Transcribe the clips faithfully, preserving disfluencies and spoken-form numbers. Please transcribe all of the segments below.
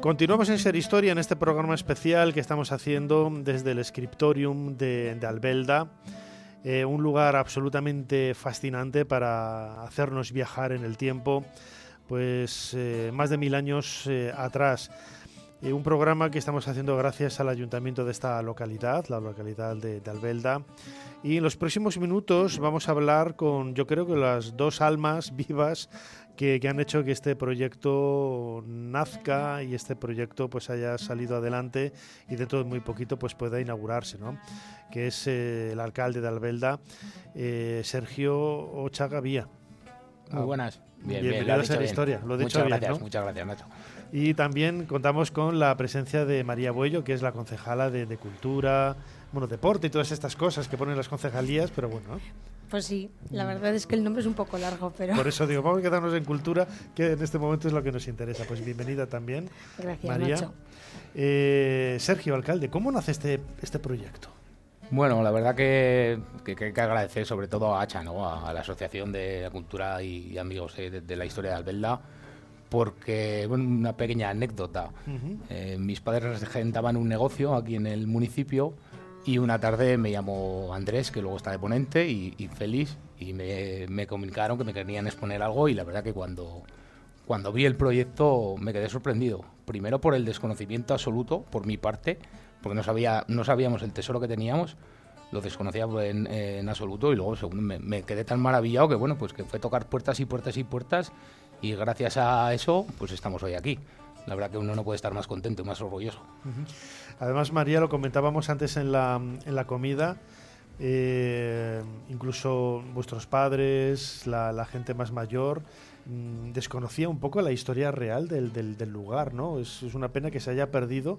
Continuamos en Ser Historia, en este programa especial que estamos haciendo desde el Scriptorium de, de Albelda, eh, un lugar absolutamente fascinante para hacernos viajar en el tiempo, pues eh, más de mil años eh, atrás. Eh, un programa que estamos haciendo gracias al ayuntamiento de esta localidad, la localidad de, de Albelda. Y en los próximos minutos vamos a hablar con, yo creo que las dos almas vivas que, que han hecho que este proyecto nazca y este proyecto pues haya salido adelante y dentro de muy poquito pues pueda inaugurarse, ¿no? Que es eh, el alcalde de Albelda, eh, Sergio Ochaga Vía. Muy buenas. Bien, Bienvenido bien, lo has a Ser dicho Historia. bien. Lo he dicho Muchas bien, gracias, ¿no? muchas gracias, Nacho. Y también contamos con la presencia de María Buello, que es la concejala de, de Cultura, bueno, deporte y todas estas cosas que ponen las concejalías, pero bueno, ¿no? Pues sí, la verdad es que el nombre es un poco largo, pero... Por eso digo, vamos a quedarnos en cultura, que en este momento es lo que nos interesa. Pues bienvenida también, Gracias, María. Nacho. Eh, Sergio, alcalde, ¿cómo nace este, este proyecto? Bueno, la verdad que, que, que hay que agradecer sobre todo a Hacha, ¿no? A, a la Asociación de Cultura y, y Amigos eh, de, de la Historia de Albelda, porque, bueno, una pequeña anécdota. Uh-huh. Eh, mis padres regentaban un negocio aquí en el municipio y una tarde me llamó Andrés, que luego está de ponente, y, y Félix, y me, me comunicaron que me querían exponer algo, y la verdad que cuando, cuando vi el proyecto me quedé sorprendido. Primero por el desconocimiento absoluto, por mi parte, porque no sabía no sabíamos el tesoro que teníamos, lo desconocía en, en absoluto, y luego segundo me, me quedé tan maravillado que bueno, pues que fue tocar puertas y puertas y puertas, y gracias a eso pues estamos hoy aquí. La verdad que uno no puede estar más contento y más orgulloso. Uh-huh. Además, María, lo comentábamos antes en la, en la comida, eh, incluso vuestros padres, la, la gente más mayor, mmm, desconocía un poco la historia real del, del, del lugar, ¿no? Es, es una pena que se haya perdido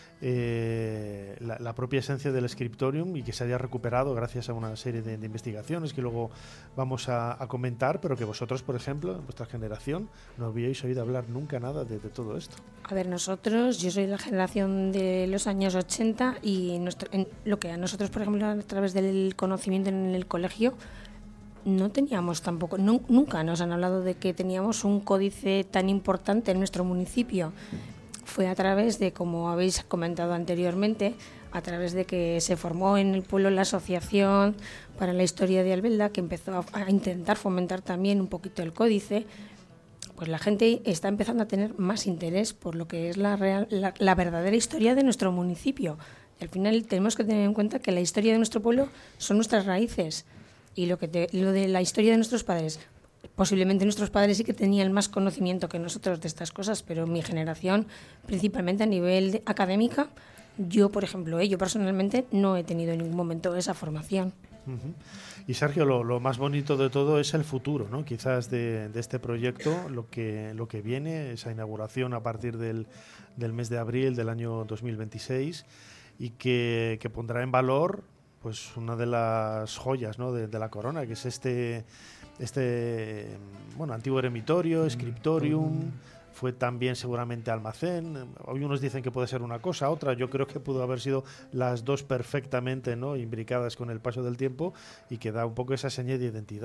Eh, la, la propia esencia del Scriptorium y que se haya recuperado gracias a una serie de, de investigaciones que luego vamos a, a comentar, pero que vosotros, por ejemplo, en vuestra generación, no habíais oído hablar nunca nada de, de todo esto. A ver, nosotros, yo soy de la generación de los años ochenta y nuestro, en, lo que a nosotros, por ejemplo, a través del conocimiento en el colegio, no teníamos tampoco, no, nunca nos han hablado de que teníamos un códice tan importante en nuestro municipio. Fue a través de, como habéis comentado anteriormente, a través de que se formó en el pueblo la Asociación para la Historia de Albelda, que empezó a, a intentar fomentar también un poquito el códice. Pues la gente está empezando a tener más interés por lo que es la, real, la, la verdadera historia de nuestro municipio. Y al final tenemos que tener en cuenta que la historia de nuestro pueblo son nuestras raíces, y lo, que te, lo de la historia de nuestros padres. Posiblemente nuestros padres sí que tenían más conocimiento que nosotros de estas cosas, pero mi generación, principalmente a nivel de, académica, yo, por ejemplo, eh, yo personalmente no he tenido en ningún momento esa formación. Uh-huh. Y Sergio, lo, lo más bonito de todo es el futuro, ¿no? Quizás de, de este proyecto, lo que, lo que viene, esa inauguración a partir del, del mes de abril del año dos mil veintiséis, y que, que pondrá en valor pues una de las joyas, ¿no? de, de la corona, que es este... Este bueno, antiguo eremitorio, Scriptorium, fue también seguramente almacén. Hoy unos dicen que puede ser una cosa, otra. Yo creo que pudo haber sido las dos perfectamente, ¿no? Imbricadas con el paso del tiempo, y que da un poco esa seña de identidad.